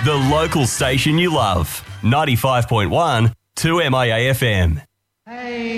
The local station you love. 95.1 2MIA FM.